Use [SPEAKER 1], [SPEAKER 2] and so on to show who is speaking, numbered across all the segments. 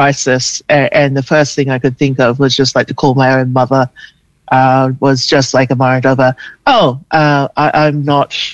[SPEAKER 1] crisis, and the first thing I could think of was just like to call my own mother. Was just like a moment of I'm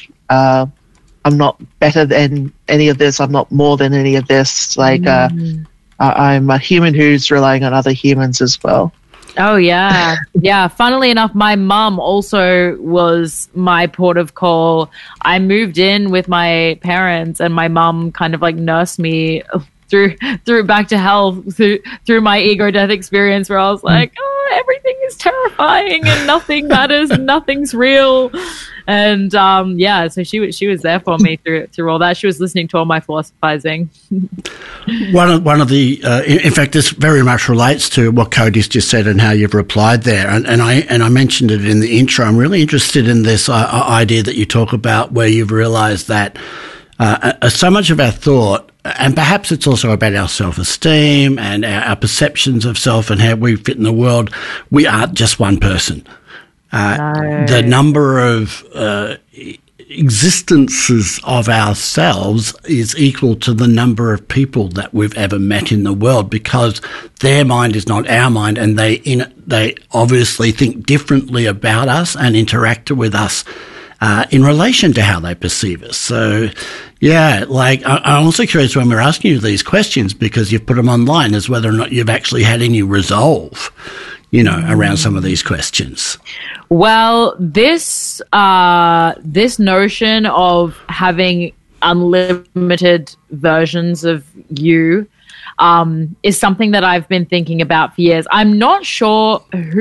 [SPEAKER 1] not better than any of this. I'm not more than any of this. Like I'm a human who's relying on other humans as well.
[SPEAKER 2] Oh, yeah. Yeah. Funnily enough, my mum also was my port of call. I moved in with my parents, and my mum kind of like nursed me through back to health, through my ego death experience, where I was like, everything is terrifying and nothing matters and nothing's real. And so she was there for me through all that. She was listening to all my philosophizing.
[SPEAKER 3] One of the in fact, this very much relates to what Cody's just said and how you've replied there. And I mentioned it in the intro. I'm really interested in this idea that you talk about, where you've realised that so much of our thought, and perhaps it's also about our self-esteem and our perceptions of self and how we fit in the world, we aren't just one person. No. The number of existences of ourselves is equal to the number of people that we've ever met in the world, because their mind is not our mind, and they obviously think differently about us and interact with us in relation to how they perceive us. So, yeah, like I'm also curious when we're asking you these questions, because you've put them online, as whether or not you've actually had any resolve, around some of these questions.
[SPEAKER 2] Well, this notion of having unlimited versions of you is something that I've been thinking about for years. I'm not sure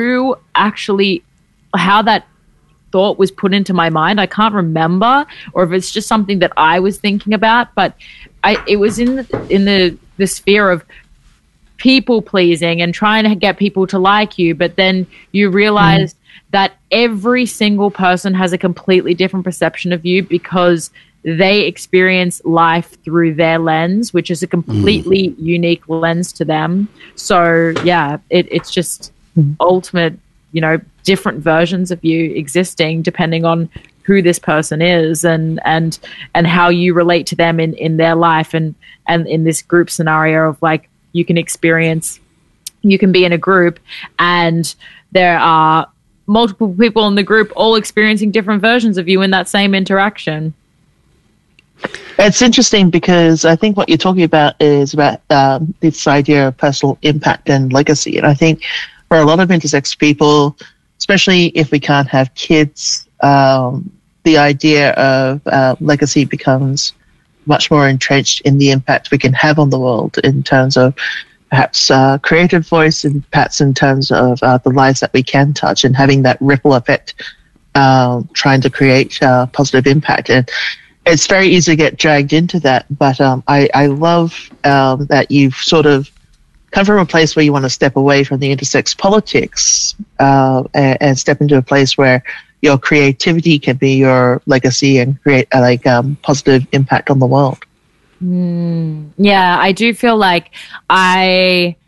[SPEAKER 2] how that thought was put into my mind. I can't remember, or if it's just something that I was thinking about, but it was in the sphere of people pleasing and trying to get people to like you, but then you realize that every single person has a completely different perception of you, because they experience life through their lens, which is a completely unique lens to them. So yeah, it's just ultimate, different versions of you existing depending on who this person is and how you relate to them in their life, and in this group scenario of like, you can be in a group and there are multiple people in the group all experiencing different versions of you in that same interaction.
[SPEAKER 1] It's interesting because I think what you're talking about is about this idea of personal impact and legacy. And I think for a lot of intersex people, especially if we can't have kids, the idea of legacy becomes much more entrenched in the impact we can have on the world in terms of perhaps creative voice, and perhaps in terms of the lives that we can touch, and having that ripple effect, trying to create positive impact. And it's very easy to get dragged into that, but I love that you've sort of come from a place where you want to step away from the intersex politics and step into a place where your creativity can be your legacy and create a positive impact on the world.
[SPEAKER 2] Yeah, I do feel like I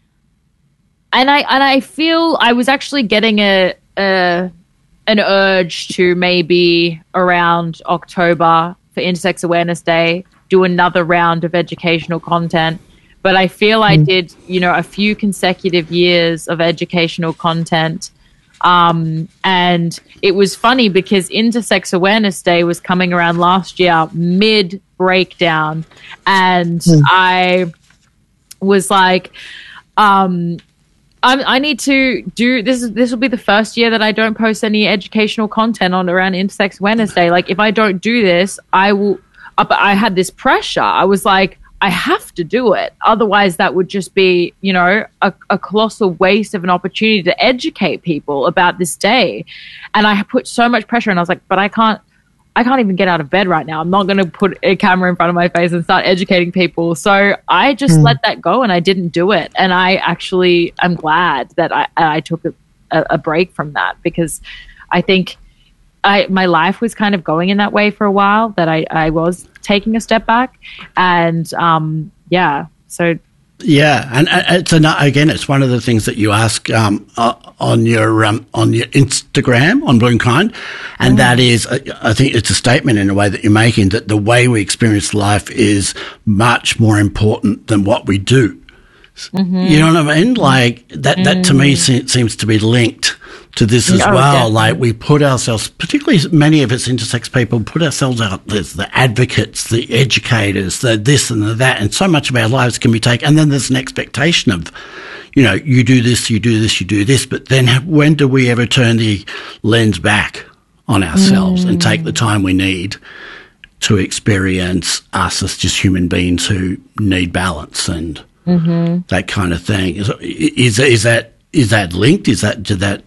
[SPEAKER 2] feel I was actually getting an urge to maybe around October for Intersex Awareness Day do another round of educational content. But I feel I did, a few consecutive years of educational content. And it was funny because Intersex Awareness Day was coming around last year, mid-breakdown. And I was like, I need to do this. This will be the first year that I don't post any educational content on around Intersex Awareness Day. Like, if I don't do this, I will. But I had this pressure. I was like, I have to do it. Otherwise, that would just be, a colossal waste of an opportunity to educate people about this day. And I put so much pressure, and I was like, but I can't even get out of bed right now. I'm not going to put a camera in front of my face and start educating people. So I just let that go, and I didn't do it. And I'm glad that I took a break from that, because I think my life was kind of going in that way for a while, that I was taking a step back. And so
[SPEAKER 3] yeah, and it's one of the things that you ask on your Instagram on Bloomkind, and that is, I think it's a statement in a way that you're making, that the way we experience life is much more important than what we do. You know what I mean? Like that to me seems to be linked to this as well.
[SPEAKER 2] Definitely.
[SPEAKER 3] Like we put ourselves, particularly many of us intersex people, put ourselves out as the advocates, the educators, the this and the that, and so much of our lives can be taken. And then there's an expectation of, you do this, you do this, you do this. But then when do we ever turn the lens back on ourselves and take the time we need to experience us as just human beings who need balance and that kind of thing? Is that linked? Did that?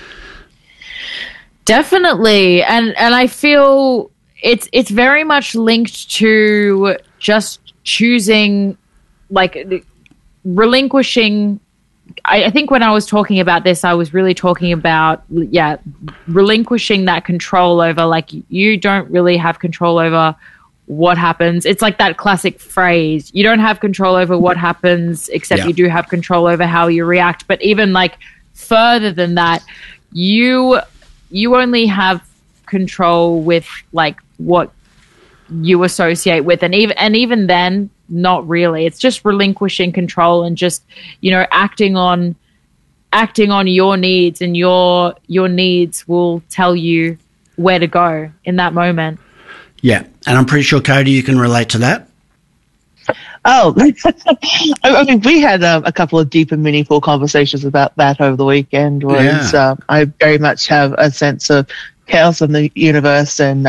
[SPEAKER 3] Definitely,
[SPEAKER 2] and I feel it's very much linked to just choosing, like, relinquishing. I think when I was talking about this, I was really talking about relinquishing that control over, like, you don't really have control over what happens. It's like that classic phrase, you don't have control over what happens, except you do have control over how you react. But even, like, further than that, you only have control with, like, what you associate with, and even then, not really. It's just relinquishing control and just, acting on your needs, and your needs will tell you where to go in that moment.
[SPEAKER 3] Yeah, and I'm pretty sure, Cody, you can relate to that.
[SPEAKER 1] Oh, I mean, we had a couple of deep and meaningful conversations about that over the weekend. I very much have a sense of chaos in the universe, and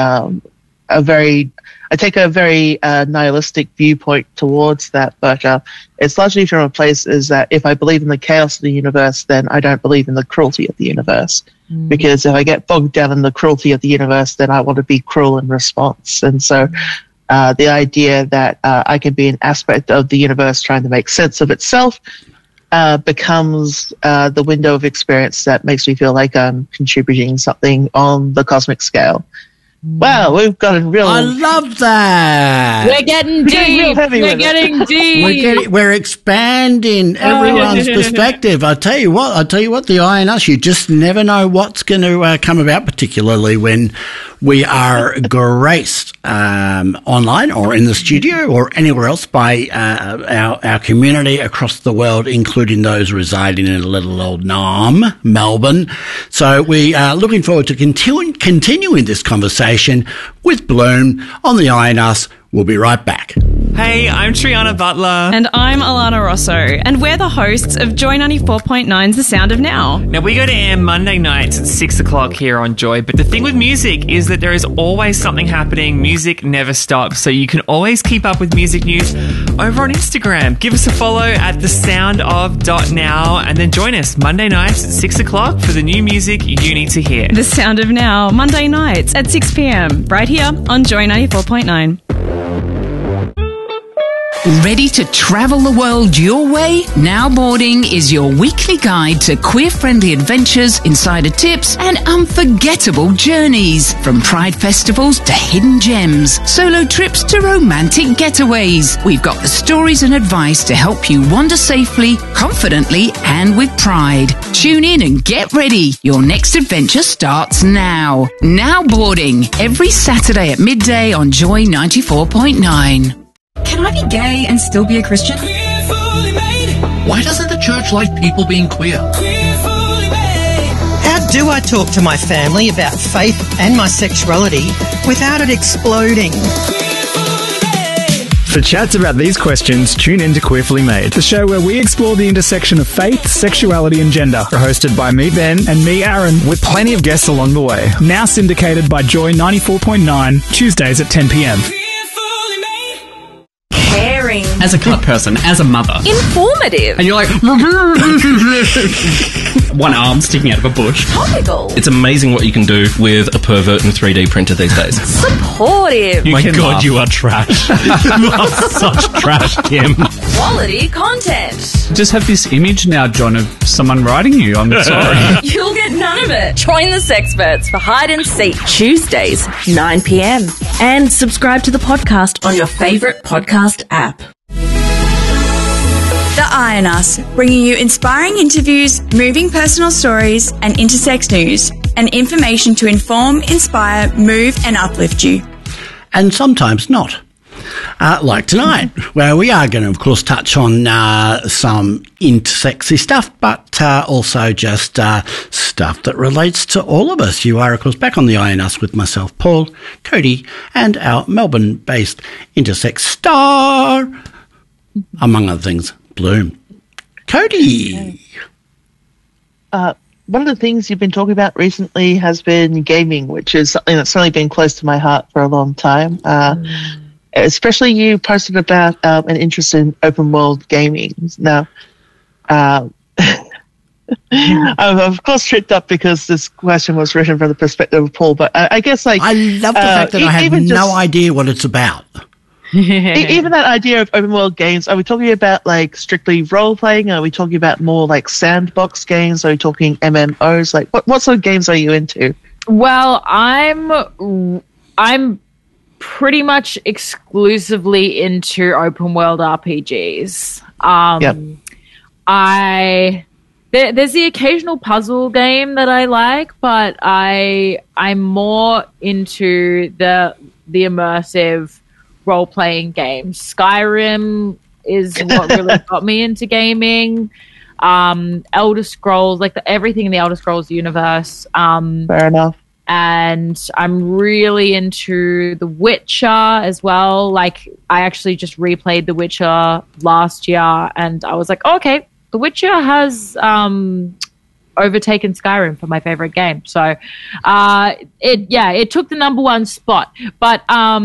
[SPEAKER 1] I take a very nihilistic viewpoint towards that. But it's largely from a place is that if I believe in the chaos of the universe, then I don't believe in the cruelty of the universe. Because if I get bogged down in the cruelty of the universe, then I want to be cruel in response. And so the idea that I can be an aspect of the universe trying to make sense of itself becomes the window of experience that makes me feel like I'm contributing something on the cosmic scale. Wow, we've got a real...
[SPEAKER 3] I love that.
[SPEAKER 2] We're getting deep. We're getting deep.
[SPEAKER 3] We're expanding everyone's perspective. I tell you what, the Eye in Us, you just never know what's going to come about, particularly when we are graced online or in the studio or anywhere else by our community across the world, including those residing in little old Melbourne. So we are looking forward to continuing this conversation with Bloom on the Eye in Us. We'll be right back.
[SPEAKER 4] Hey, I'm Triana Butler.
[SPEAKER 5] And I'm Alana Rosso. And we're the hosts of Joy 94.9's The Sound of Now.
[SPEAKER 4] Now, we go to air Monday nights at 6 o'clock here on Joy. But the thing with music is that there is always something happening. Music never stops. So you can always keep up with music news over on Instagram. Give us a follow at thesoundof.now and then join us Monday nights at 6 o'clock for the new music you need to hear.
[SPEAKER 5] The Sound of Now, Monday nights at 6 p.m. right here on Joy 94.9.
[SPEAKER 6] Ready to travel the world your way? Now Boarding is your weekly guide to queer-friendly adventures, insider tips, and unforgettable journeys. From pride festivals to hidden gems, solo trips to romantic getaways. We've got the stories and advice to help you wander safely, confidently, and with pride. Tune in and get ready. Your next adventure starts now. Now Boarding, every Saturday at midday on Joy 94.9.
[SPEAKER 7] Can I be gay and still be a Christian?
[SPEAKER 8] Why doesn't the church like people being queer?
[SPEAKER 9] How do I talk to my family about faith and my sexuality without it exploding?
[SPEAKER 10] For chats about these questions, tune in to Queerfully Made, the show where we explore the intersection of faith, sexuality and gender. Hosted by me, Ben, and me, Aaron, with plenty of guests along the way. Now syndicated by Joy 94.9, Tuesdays at 10 p.m.
[SPEAKER 7] Caring.
[SPEAKER 8] As a colored person, as a mother.
[SPEAKER 7] Informative.
[SPEAKER 8] And you're like... one arm sticking out of a bush.
[SPEAKER 7] Topical.
[SPEAKER 11] It's amazing what you can do with a pervert and 3D printer these days.
[SPEAKER 7] Supportive.
[SPEAKER 11] My God, you are trash. You are such trash, Kim.
[SPEAKER 7] Quality content.
[SPEAKER 10] Just have this image now, John, of someone writing you. I'm sorry.
[SPEAKER 7] You'll get none of it. Join the Sexperts for Hide and Seek, Tuesdays, 9 p.m. And subscribe to the podcast on your favourite podcast app.
[SPEAKER 12] The Eye in Us, bringing you inspiring interviews, moving personal stories, and intersex news, and information to inform, inspire, move, and uplift you.
[SPEAKER 3] And sometimes not. like tonight, where we are going to, of course, touch on some intersexy stuff, but also just stuff that relates to all of us. You are, of course, back on the Eye on Us with myself, Paul, Cody, and our Melbourne-based intersex star, among other things, Bloom. Cody.
[SPEAKER 1] One of the things you've been talking about recently has been gaming, which is something that's certainly been close to my heart for a long time. Especially you posted about an interest in open world gaming. Now, I'm of course tripped up because this question was written from the perspective of Paul, but I guess I
[SPEAKER 3] love the fact that I have no idea what it's about.
[SPEAKER 1] Even that idea of open world games, are we talking about like strictly role playing? Are we talking about more like sandbox games? Are we talking MMOs? Like what sort of games are you into?
[SPEAKER 2] Well, I'm pretty much exclusively into open world RPGs. There's the occasional puzzle game that I like, but I'm more into the immersive role-playing games. Skyrim is what really got me into gaming. Elder Scrolls, like everything in the Elder Scrolls universe.
[SPEAKER 1] Fair enough.
[SPEAKER 2] And I'm really into The Witcher as well. Like, I actually just replayed The Witcher last year, and I was like, oh, okay, The Witcher has overtaken Skyrim for my favorite game. So, it took the number one spot. But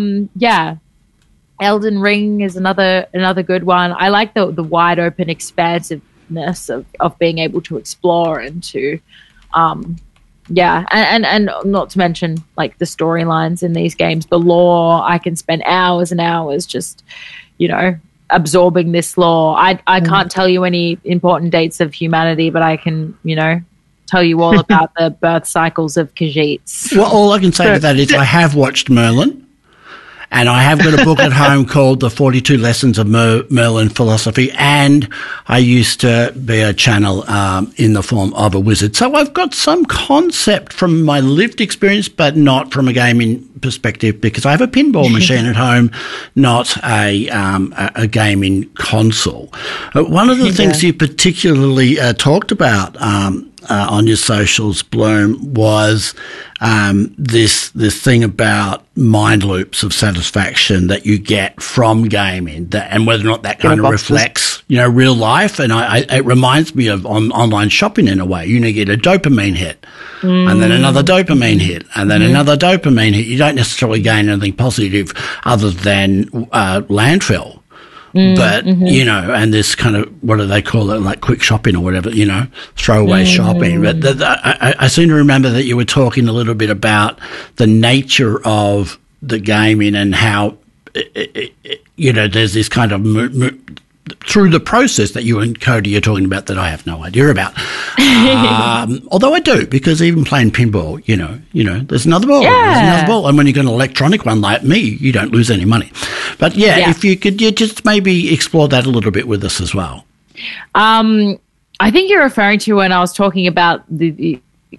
[SPEAKER 2] Elden Ring is another good one. I like the wide open expansiveness of being able to explore and to and not to mention like the storylines in these games, the lore. I can spend hours and hours just, absorbing this lore. I can't tell you any important dates of humanity, but I can, tell you all about the birth cycles of Khajiits.
[SPEAKER 3] Well, all I can say to that is I have watched Merlin. And I have got a book at home called The 42 Lessons of Merlin Philosophy, and I used to be a channel in the form of a wizard. So I've got some concept from my lived experience, but not from a gaming perspective, because I have a pinball machine at home, not a gaming console. One of the things you particularly talked about on your socials, Bloom, was this thing about mind loops of satisfaction that you get from gaming, and whether or not that kind of reflects, real life. And it reminds me of online shopping in a way. You get a dopamine hit, and then another dopamine hit, and then another dopamine hit. You don't necessarily gain anything positive other than landfill. But, and this kind of, what do they call it, like quick shopping or whatever, throwaway shopping. But I seem to remember that you were talking a little bit about the nature of the gaming and how, there's this kind of through the process that you and Cody are talking about that I have no idea about. Although I do, because even playing pinball, there's another ball. Yeah. There's another ball. And when you got an electronic one like me, you don't lose any money. But if you could just maybe explore that a little bit with us as well.
[SPEAKER 2] I think you're referring to when I was talking about the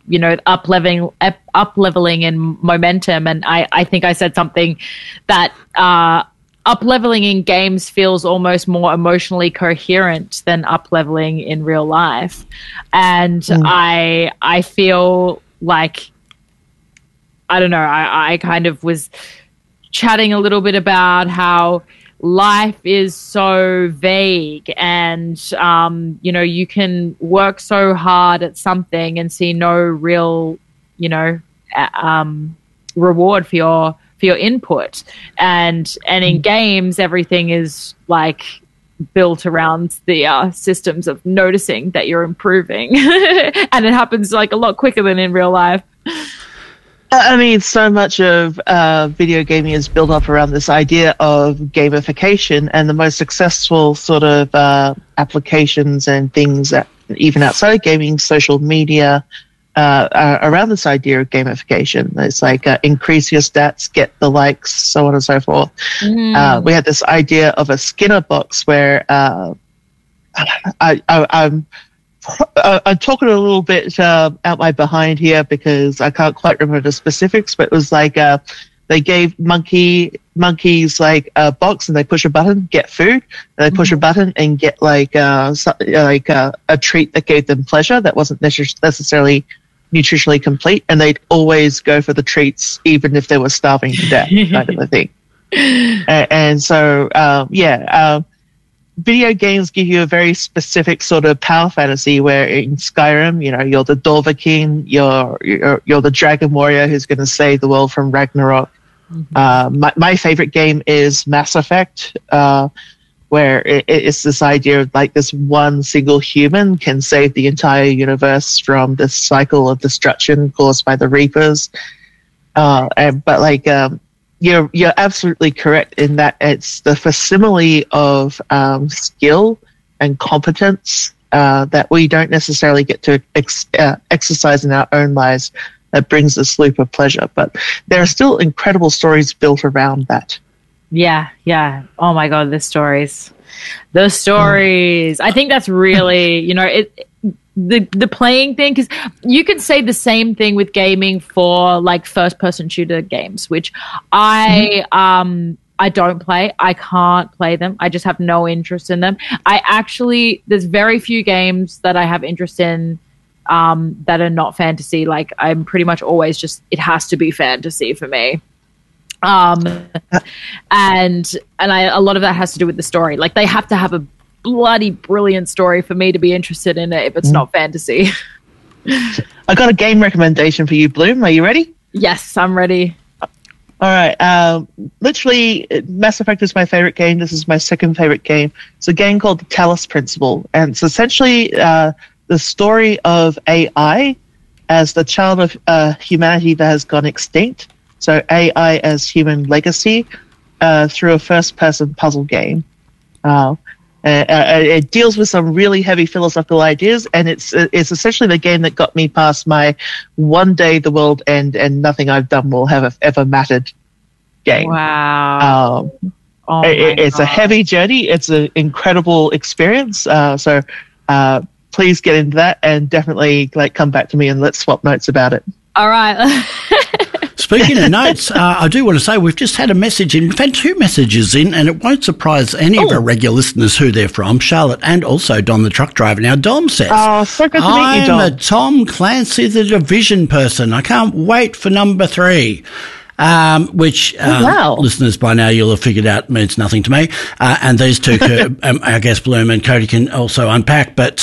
[SPEAKER 2] up-leveling and momentum. And I think I said something that up-leveling in games feels almost more emotionally coherent than up-leveling in real life. And I feel like, I don't know, I kind of was chatting a little bit about how life is so vague and, you can work so hard at something and see no real, reward for your input. And in games, everything is like built around the systems of noticing that you're improving. And it happens like a lot quicker than in real life.
[SPEAKER 1] I mean, so much of video gaming is built up around this idea of gamification, and the most successful sort of applications and things that even outside of gaming, social media, around this idea of gamification. It's like increase your stats, get the likes, so on and so forth. We had this idea of a Skinner box where I'm talking a little bit out my behind here because I can't quite remember the specifics, but it was like they gave Monkey monkeys like a box, and they push a button, get food, and they push a button and get a treat that gave them pleasure that wasn't necessarily nutritionally complete, and they'd always go for the treats even if they were starving to death, kind of a thing. And so, video games give you a very specific sort of power fantasy where in Skyrim, you're the Dovahkiin, you're the Dragon Warrior who's going to save the world from Ragnarok. My favorite game is Mass Effect, where it's this idea of like this one single human can save the entire universe from this cycle of destruction caused by the Reapers. You're absolutely correct in that it's the facsimile of skill and competence that we don't necessarily get to exercise in our own lives that brings this loop of pleasure. But there are still incredible stories built around that.
[SPEAKER 2] Yeah. Oh my God, the stories. I think that's really, the playing thing, because you can say the same thing with gaming for like first person shooter games, which I don't play. I can't play them. I just have no interest in them. There's very few games that I have interest in that are not fantasy. Like I'm pretty much always it has to be fantasy for me. And a lot of that has to do with the story. Like they have to have a bloody brilliant story for me to be interested in it if it's not fantasy.
[SPEAKER 1] I got a game recommendation for you, Bloom. Are you ready?
[SPEAKER 2] Yes, I'm ready.
[SPEAKER 1] All right. Literally, Mass Effect is my favorite game. This is my second favorite game. It's a game called The Talos Principle, and it's essentially the story of AI as the child of humanity that has gone extinct. So AI as human legacy through a first-person puzzle game. It deals with some really heavy philosophical ideas, and it's essentially the game that got me past my one day the world end and nothing I've done will have ever mattered game.
[SPEAKER 2] Wow.
[SPEAKER 1] It's a heavy journey. It's an incredible experience. So please get into that and definitely come back to me and let's swap notes about it.
[SPEAKER 2] All right.
[SPEAKER 3] Speaking of notes, I do want to say we've just had a message in. We've had two messages in, and it won't surprise any of our regular listeners who they're from, Charlotte and also Don the truck driver. Now, Dom says,
[SPEAKER 1] so good to meet you, Dom.
[SPEAKER 3] I'm a Tom Clancy the Division person. I can't wait for number 3. Which listeners by now you'll have figured out means nothing to me. And these two, I guess Bloom and Cody can also unpack. But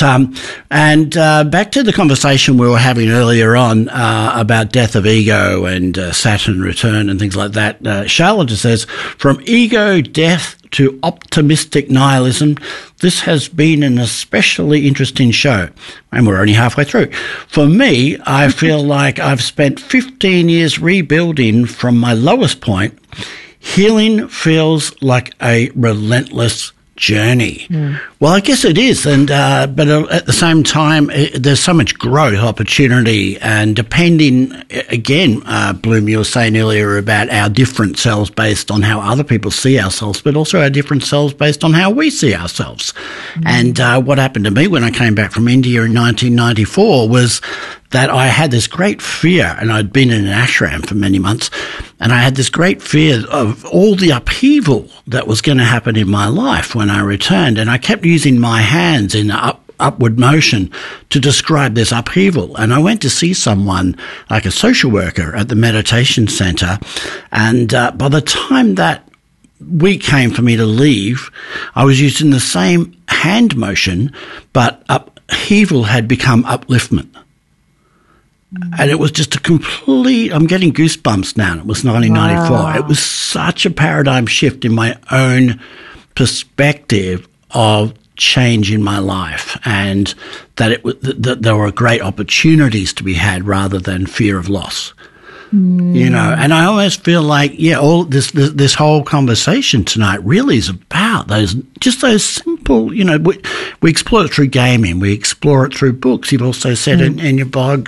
[SPEAKER 3] back to the conversation we were having earlier on about Death of Ego and Saturn Return and things like that. Charlotte says, from ego death to optimistic nihilism, this has been an especially interesting show, and we're only halfway through. For me, I feel like I've spent 15 years rebuilding from my lowest point. Healing feels like a relentless journey. Well, I guess it is, and but at the same time, there's so much growth opportunity, and depending, again, Bloom, you were saying earlier about our different selves based on how other people see ourselves, but also our different selves based on how we see ourselves. And what happened to me when I came back from India in 1994 was that I had this great fear, and I'd been in an ashram for many months, and I had this great fear of all the upheaval that was going to happen in my life when I returned, and I kept using my hands in upward motion to describe this upheaval. And I went to see someone, like a social worker at the meditation center, and by the time that week came for me to leave, I was using the same hand motion, but upheaval had become upliftment. And it was just a complete, I'm getting goosebumps now. It was 1994. Wow. It was such a paradigm shift in my own perspective of change in my life, and that that there were great opportunities to be had rather than fear of loss. And I almost feel like, all this whole conversation tonight really is about those simple, we explore it through gaming, we explore it through books. You've also said in your blog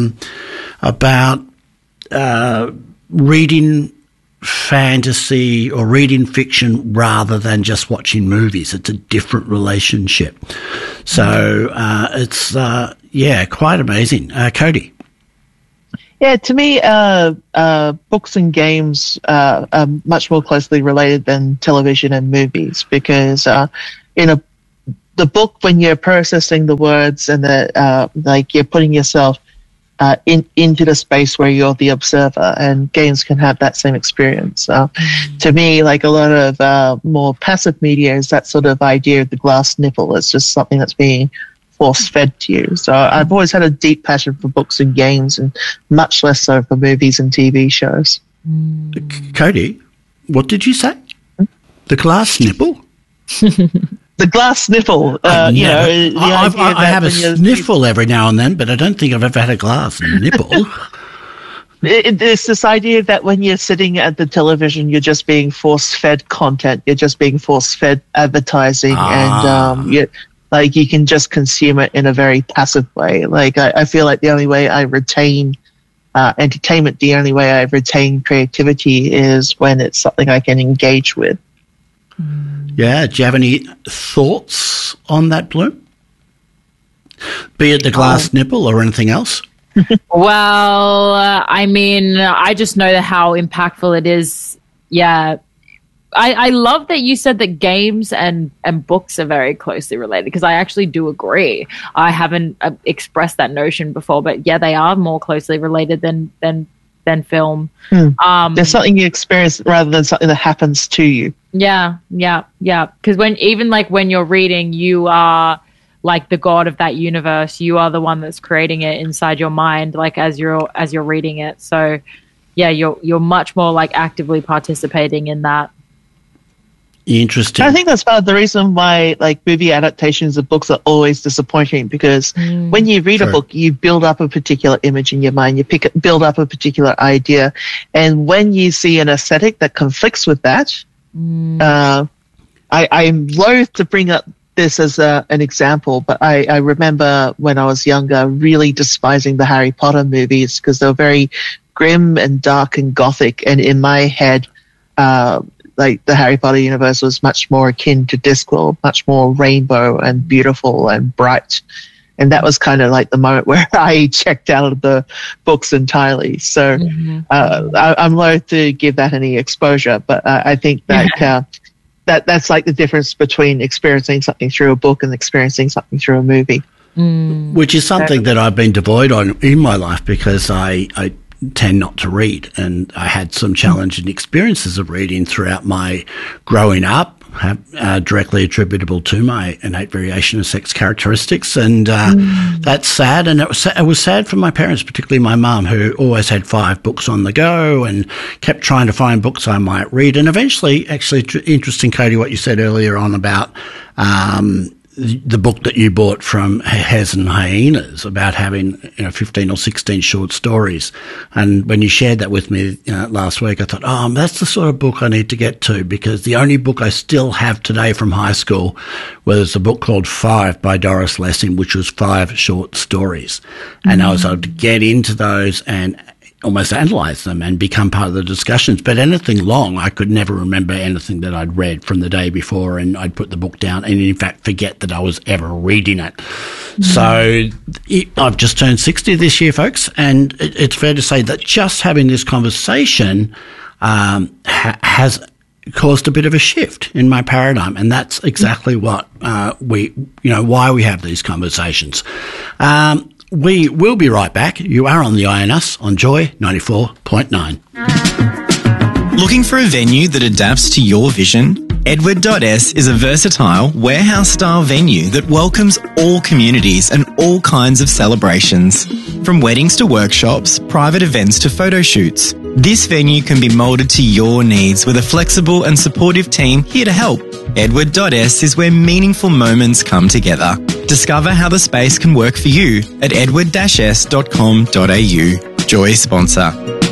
[SPEAKER 3] about reading fantasy or reading fiction rather than just watching movies. It's a different relationship. So it's quite amazing. Cody.
[SPEAKER 1] Yeah, to me, books and games are much more closely related than television and movies, because in the book, when you're processing the words and like you're putting yourself into the space where you're the observer, and games can have that same experience. To me, like a lot of more passive media is that sort of idea of the glass nipple. It's just something that's being force-fed to you. So I've always had a deep passion for books and games, and much less so for movies and TV shows.
[SPEAKER 3] Cody, what did you say? The glass nipple?
[SPEAKER 1] The glass nipple. I
[SPEAKER 3] have a sniffle every now and then, but I don't think I've ever had a glass nipple.
[SPEAKER 1] It's this idea that when you're sitting at the television, you're just being force-fed content. You're just being force-fed advertising, and you can just consume it in a very passive way. Like I feel like the only way I retain entertainment, the only way I retain creativity is when it's something I can engage with.
[SPEAKER 3] Yeah. Do you have any thoughts on that, Bloom? Be it the glass nipple or anything else?
[SPEAKER 2] Well, I mean, I just know how impactful it is. Yeah. I love that you said that games and books are very closely related, because I actually do agree. I haven't expressed that notion before, but yeah, they are more closely related than film.
[SPEAKER 1] There's something you experience rather than something that happens to you.
[SPEAKER 2] Yeah. Because when you're reading, you are like the god of that universe. You are the one that's creating it inside your mind, like as you're reading it. So yeah, you're much more like actively participating in that.
[SPEAKER 3] Interesting.
[SPEAKER 1] I think that's part of the reason why like movie adaptations of books are always disappointing, because when you read a book, you build up a particular image in your mind, build up a particular idea, and when you see an aesthetic that conflicts with that, I'm loath to bring up this as an example, but I remember when I was younger really despising the Harry Potter movies because they were very grim and dark and gothic, and in my head, like the Harry Potter universe was much more akin to Discworld, much more rainbow and beautiful and bright. And that was kind of like the moment where I checked out of the books entirely. So I'm loath to give that any exposure, but I think that that's like the difference between experiencing something through a book and experiencing something through a movie.
[SPEAKER 3] Which is something that I've been devoid on in my life, because I tend not to read, and I had some challenging experiences of reading throughout my growing up, directly attributable to my innate variation of sex characteristics, and that's sad. And it was sad for my parents, particularly my mum, who always had 5 books on the go and kept trying to find books I might read. And eventually, actually, interesting, Cody, what you said earlier on about the book that you bought from Hez and Hyenas about having 15 or 16 short stories. And when you shared that with me last week, I thought, that's the sort of book I need to get to, because the only book I still have today from high school was a book called 5 by Doris Lessing, which was 5 short stories. And I was able to get into those and almost analyse them and become part of the discussions. But anything long, I could never remember anything that I'd read from the day before, and I'd put the book down and in fact forget that I was ever reading it. So I've just turned 60 this year, folks, and it's fair to say that just having this conversation has caused a bit of a shift in my paradigm, and that's exactly what why we have these conversations. We will be right back. You are on the INS on Joy 94.9.
[SPEAKER 13] Looking for a venue that adapts to your vision? Edward.s is a versatile, warehouse-style venue that welcomes all communities and all kinds of celebrations. From weddings to workshops, private events to photo shoots, this venue can be moulded to your needs with a flexible and supportive team here to help. Edward.s is where meaningful moments come together. Discover how the space can work for you at edward-s.com.au. Joy sponsor.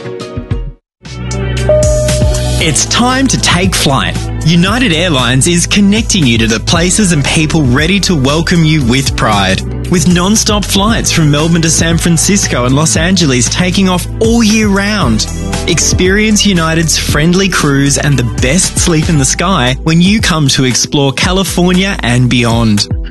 [SPEAKER 13] It's time to take flight. United Airlines is connecting you to the places and people ready to welcome you with pride. With non-stop flights from Melbourne to San Francisco and Los Angeles taking off all year round. Experience United's friendly crews and the best sleep in the sky when you come to explore California and beyond.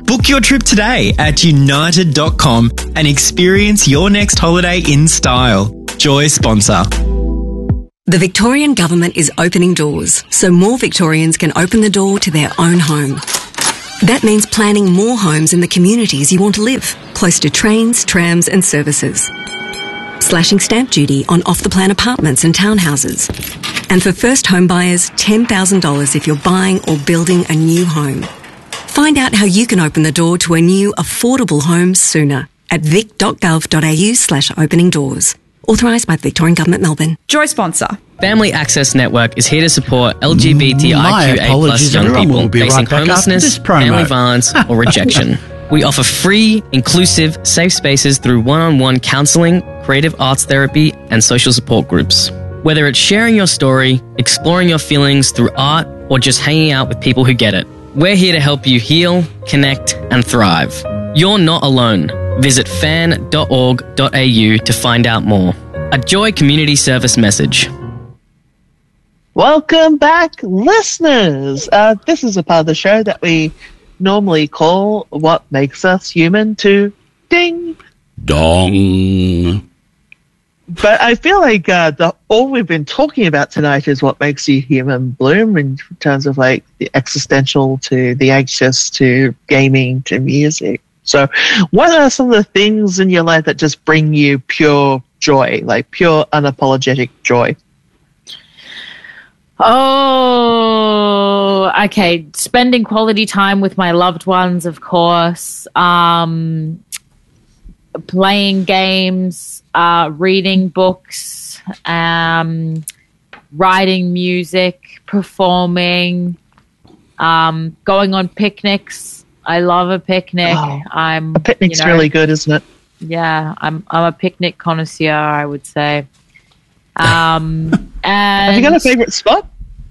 [SPEAKER 13] Book your trip today at united.com and experience your next holiday in style. Joy sponsor.
[SPEAKER 14] The Victorian Government is opening doors so more Victorians can open the door to their own home. That means planning more homes in the communities you want to live, close to trains, trams and services. Slashing stamp duty on off-the-plan apartments and townhouses. And for first home buyers, $10,000 if you're buying or building a new home. Find out how you can open the door to a new, affordable home sooner at vic.gov.au/opening doors. Authorised by the Victorian Government, Melbourne.
[SPEAKER 15] Joy sponsor.
[SPEAKER 16] Family Access Network is here to support LGBTIQA+ young people facing homelessness, family violence or rejection. We offer free, inclusive, safe spaces through one-on-one counselling, creative arts therapy and social support groups. Whether it's sharing your story, exploring your feelings through art or just hanging out with people who get it, we're here to help you heal, connect and thrive. You're not alone. Visit fan.org.au to find out more. A Joy Community Service message.
[SPEAKER 1] Welcome back, listeners. This is a part of the show that we normally call What Makes Us Human to Ding
[SPEAKER 3] Dong.
[SPEAKER 1] But I feel like all we've been talking about tonight is what makes you human, Bloom, in terms of like the existential to the anxious to gaming to music. So what are some of the things in your life that just bring you pure joy, like pure unapologetic joy?
[SPEAKER 2] Oh, okay. Spending quality time with my loved ones, of course. Playing games, reading books, writing music, performing, going on picnics. I love a picnic.
[SPEAKER 1] A picnic's really good, isn't it?
[SPEAKER 2] Yeah, I'm a picnic connoisseur, I would say. And
[SPEAKER 1] have you got a favourite spot?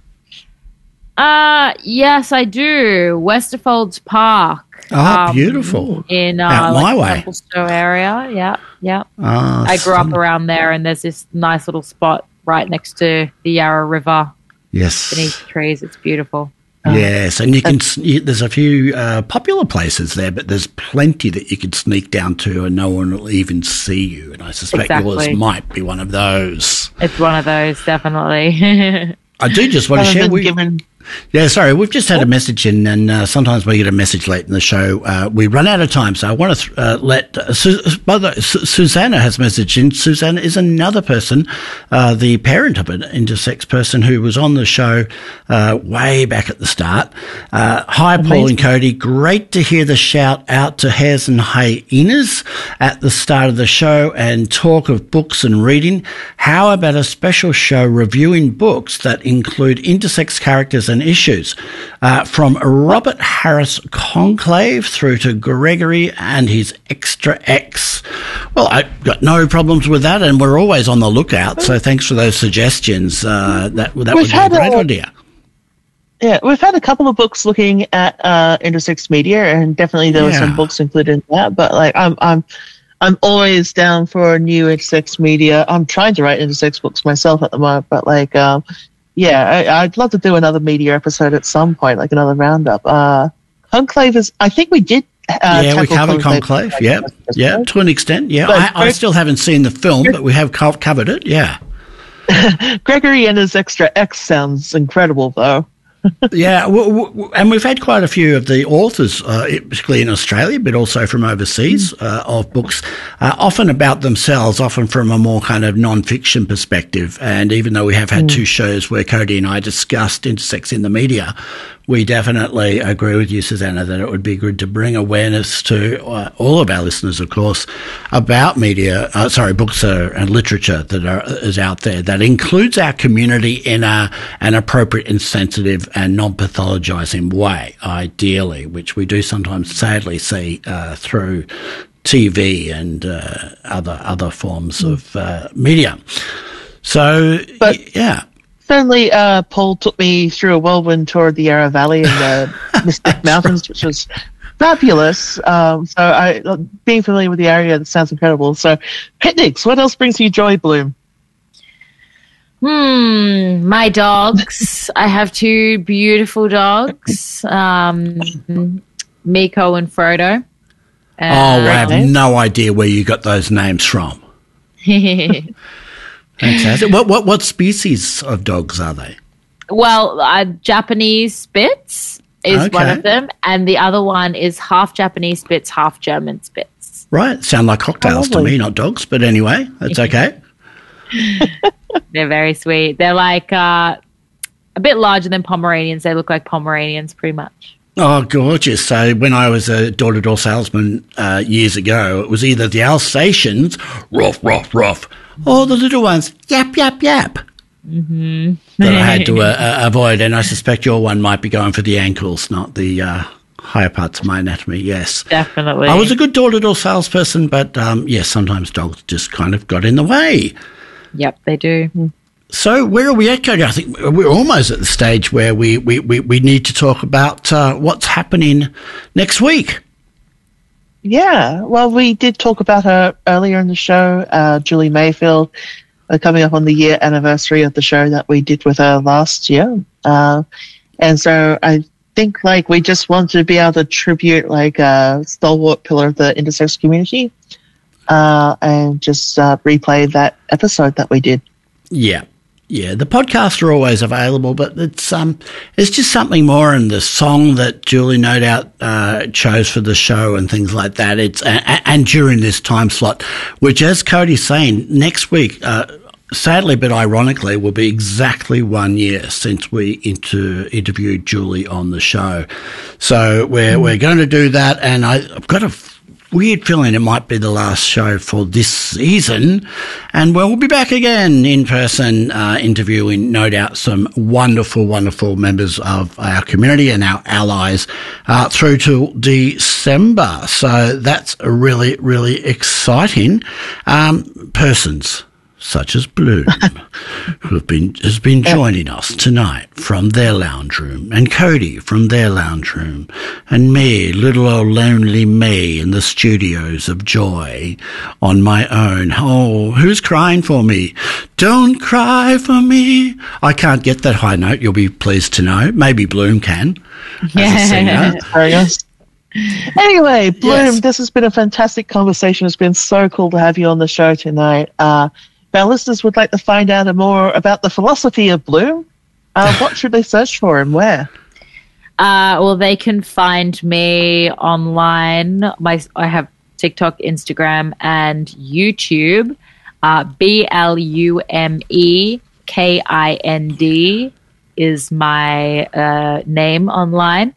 [SPEAKER 2] Yes, I do. Westerfolds Park.
[SPEAKER 3] Beautiful.
[SPEAKER 2] In
[SPEAKER 3] out my way.
[SPEAKER 2] Templestowe area. Yeah.
[SPEAKER 3] I
[SPEAKER 2] grew up around there, and there's this nice little spot right next to the Yarra River.
[SPEAKER 3] Yes.
[SPEAKER 2] Beneath the trees. It's beautiful.
[SPEAKER 3] Yes, and there's a few popular places there, but there's plenty that you could sneak down to and no one will even see you. And I suspect yours might be one of those.
[SPEAKER 2] It's one of those, definitely.
[SPEAKER 3] I do just want to share. We've just had a message in, and sometimes we get a message late in the show. We run out of time, so I want to let Susanna has messaged in. Susanna is another person, the parent of an intersex person who was on the show way back at the start. Hi, Amazing. Paul and Cody. Great to hear the shout out to hares and hyenas at the start of the show and talk of books and reading. How about a special show reviewing books that include intersex characters and issues, from Robert Harris Conclave through to Gregory and his Extra X. Well, I've got no problems with that, and we're always on the lookout, so thanks for those suggestions. That would be a great idea.
[SPEAKER 1] Yeah, we've had a couple of books looking at intersex media, and definitely there were some books included in that, but like I'm always down for new intersex media. I'm trying to write intersex books myself at the moment, but like I'd love to do another media episode at some point, like another roundup. Conclave is, I think we did.
[SPEAKER 3] We covered Conclave. Yeah, to an extent. Yeah, I still haven't seen the film, but we have covered it. Yeah.
[SPEAKER 1] Gregory and his Extra X sounds incredible, though.
[SPEAKER 3] Yeah, and we've had quite a few of the authors, particularly in Australia, but also from overseas, of books, often about themselves, often from a more kind of non-fiction perspective. And even though we have had two shows where Cody and I discussed intersex in the media, we definitely agree with you, Susanna, that it would be good to bring awareness to all of our listeners, of course, about media, books and literature that is out there that includes our community in an appropriate and sensitive and non-pathologizing way, ideally, which we do sometimes sadly see through TV and other forms of media. So,
[SPEAKER 1] Certainly, Paul took me through a whirlwind tour of the Yarra Valley and the Mystic Mountains, which was fabulous. Being familiar with the area, that sounds incredible. So, picnics, what else brings you joy, Bloom?
[SPEAKER 2] My dogs. I have two beautiful dogs. Miko and Frodo.
[SPEAKER 3] I have no idea where you got those names from. Fantastic. What species of dogs are they?
[SPEAKER 2] Well, Japanese Spitz is one of them, and the other one is half Japanese Spitz, half German Spitz.
[SPEAKER 3] Right. Sound like cocktails to me, not dogs, but anyway, that's okay.
[SPEAKER 2] They're very sweet. They're like a bit larger than Pomeranians. They look like Pomeranians pretty much.
[SPEAKER 3] Oh, gorgeous. So when I was a door-to-door salesman years ago, it was either the Alsatians, ruff, ruff, ruff, or the little ones, yap, yap, yap, that I had to avoid. And I suspect your one might be going for the ankles, not the higher parts of my anatomy, yes.
[SPEAKER 2] Definitely.
[SPEAKER 3] I was a good door-to-door salesperson, but, yes, sometimes dogs just kind of got in the way.
[SPEAKER 2] Yep, they do.
[SPEAKER 3] So where are we at, Cody? I think we're almost at the stage where we need to talk about what's happening next week.
[SPEAKER 1] Yeah, well, we did talk about her earlier in the show, Julie Mayfield, coming up on the year anniversary of the show that we did with her last year. And so I think, like, we just want to be able to tribute, like, a stalwart pillar of the intersex community and just replay that episode that we did.
[SPEAKER 3] Yeah. Yeah, the podcasts are always available, but it's just something more in the song that Julie no doubt chose for the show and things like that. It's and during this time slot, which, as Cody's saying, next week, sadly but ironically, will be exactly 1 year since we interviewed Julie on the show. So we're going to do that, and I've got a weird feeling it might be the last show for this season, and we'll be back again in person interviewing, no doubt, some wonderful, wonderful members of our community and our allies through to December. So that's really, really exciting. Persons such as Bloom, who has been joining us tonight from their lounge room, and Cody from their lounge room, and me, little old lonely me, in the studios of Joy on my own. Oh, who's crying for me? Don't cry for me. I can't get that high note, you'll be pleased to know. Maybe Bloom can, as a singer.
[SPEAKER 1] Anyway, Bloom, This has been a fantastic conversation. It's been so cool to have you on the show tonight. If our listeners would like to find out more about the philosophy of Bloom, what should they search for and where?
[SPEAKER 2] Well, they can find me online. I have TikTok, Instagram, and YouTube. BLUMEKIND is my name online.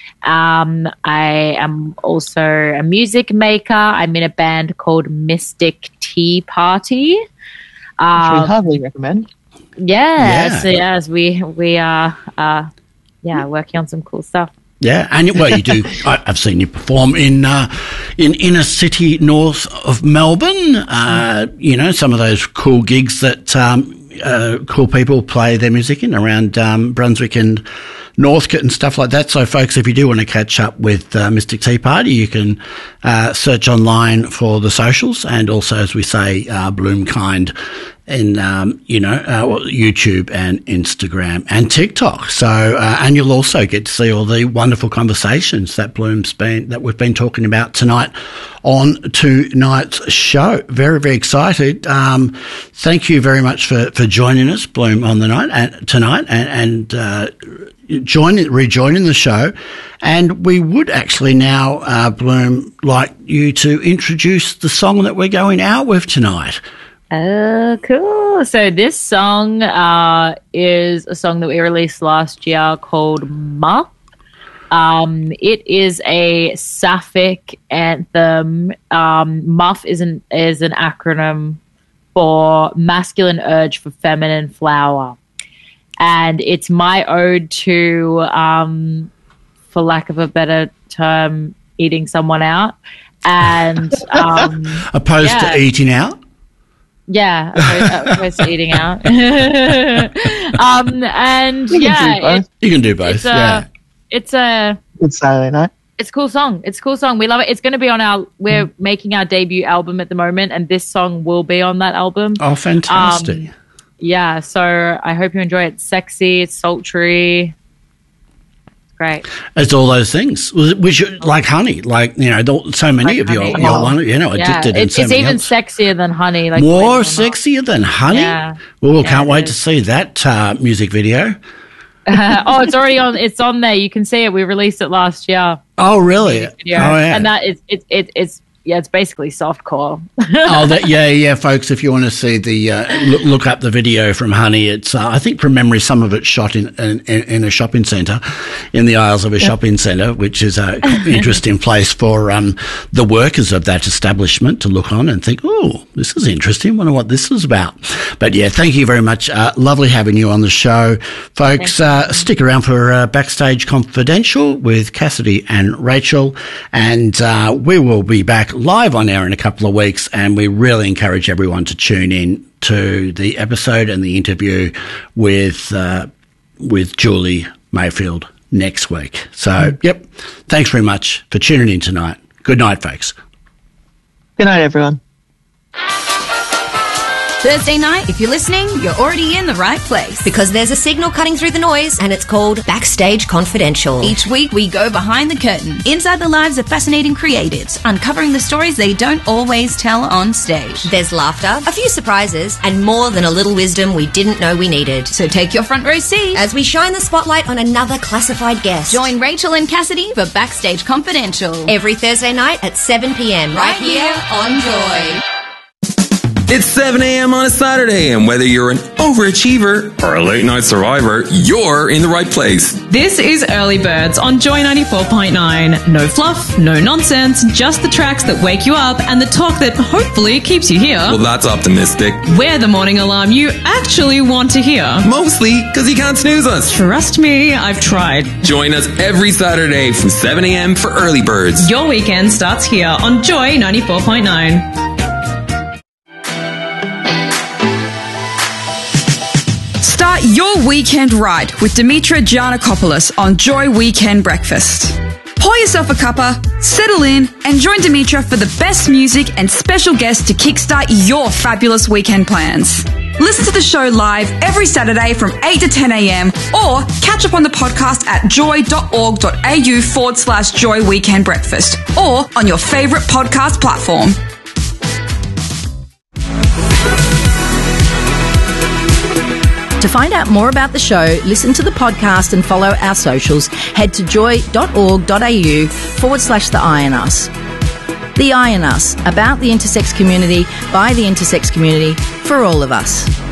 [SPEAKER 2] I am also a music maker. I'm in a band called Mystic Tea Party.
[SPEAKER 1] Which we heartily recommend.
[SPEAKER 2] Yeah. So yes, we are working on some cool stuff.
[SPEAKER 3] Yeah, and you do. I've seen you perform in inner city north of Melbourne. Some of those cool gigs that cool people play their music in around Brunswick and Northcote and stuff like that. So, folks, if you do want to catch up with Mystic Tea Party, you can search online for the socials, and also, as we say, Bloomkind in YouTube and Instagram and TikTok. So, and you'll also get to see all the wonderful conversations that we've been talking about tonight on tonight's show. Very, very excited. Thank you very much for joining us, Bloom, on the night tonight, and rejoining the show. And we would actually now, Bloom, like you to introduce the song that we're going out with tonight.
[SPEAKER 2] Oh, cool. So this song is a song that we released last year called Muff. It is a sapphic anthem. Muff is an acronym for masculine urge for feminine flower. And it's my ode to, for lack of a better term, eating someone out. And
[SPEAKER 3] opposed to eating out?
[SPEAKER 2] Yeah, opposed to eating out. And
[SPEAKER 3] you can do both.
[SPEAKER 2] It's a
[SPEAKER 1] good Saturday night.
[SPEAKER 2] It's a cool song. We love it. It's going to be on we're making our debut album at the moment, and this song will be on that album.
[SPEAKER 3] Oh, fantastic.
[SPEAKER 2] So I hope you enjoy it. It's sexy, it's sultry. Great.
[SPEAKER 3] It's all those things. Which, like honey, so many of you're addicted.
[SPEAKER 2] It's even sexier than honey.
[SPEAKER 3] More sexier than honey?
[SPEAKER 2] Yeah.
[SPEAKER 3] Well, can't wait to see that music video.
[SPEAKER 2] It's already on. It's on there. You can see it. We released it last year.
[SPEAKER 3] Oh, really?
[SPEAKER 2] Yeah.
[SPEAKER 3] Oh, yeah.
[SPEAKER 2] And that it's basically softcore.
[SPEAKER 3] Folks. If you want to see the look up the video from Honey, it's I think from memory some of it's shot in a shopping centre, in the aisles of a shopping centre, which is an interesting place for the workers of that establishment to look on and think, oh, this is interesting. Wonder what this is about. But yeah, thank you very much. Lovely having you on the show, folks. Stick around for Backstage Confidential with Cassidy and Rachel, and we will be back live on air in a couple of weeks, and we really encourage everyone to tune in to the episode and the interview with Julie Mayfield next week. So, thanks very much for tuning in tonight. Good night, folks.
[SPEAKER 1] Good night, everyone.
[SPEAKER 15] Thursday night, if you're listening, you're already in the right place.
[SPEAKER 17] Because there's a signal cutting through the noise, and it's called Backstage Confidential.
[SPEAKER 15] Each week, we go behind the curtain, inside the lives of fascinating creatives, uncovering the stories they don't always tell on stage.
[SPEAKER 17] There's laughter, a few surprises, and more than a little wisdom we didn't know we needed.
[SPEAKER 15] So take your front row seat
[SPEAKER 17] as we shine the spotlight on another classified guest.
[SPEAKER 15] Join Rachel and Cassidy for Backstage Confidential.
[SPEAKER 17] Every Thursday night at 7 p.m.
[SPEAKER 15] right here on Joy.
[SPEAKER 18] It's 7 a.m. on a Saturday, and whether you're an overachiever or a late-night survivor, you're in the right place.
[SPEAKER 5] This is Early Birds on Joy 94.9. No fluff, no nonsense, just the tracks that wake you up and the talk that hopefully keeps you here.
[SPEAKER 18] Well, that's optimistic.
[SPEAKER 5] We're the morning alarm you actually want to hear.
[SPEAKER 18] Mostly because you can't snooze us.
[SPEAKER 5] Trust me, I've tried.
[SPEAKER 18] Join us every Saturday from 7 a.m. for Early Birds.
[SPEAKER 5] Your weekend starts here on Joy 94.9.
[SPEAKER 19] Start your weekend right with Dimitra Giannakopoulos on Joy Weekend Breakfast. Pour yourself a cuppa, settle in, and join Dimitra for the best music and special guests to kickstart your fabulous weekend plans. Listen to the show live every Saturday from 8 to 10 a.m. or catch up on the podcast at joy.org.au/Joy Weekend Breakfast or on your favourite podcast platform.
[SPEAKER 20] To find out more about the show, listen to the podcast and follow our socials, head to joy.org.au/The Eye in Us. The Eye in Us, about the intersex community, by the intersex community, for all of us.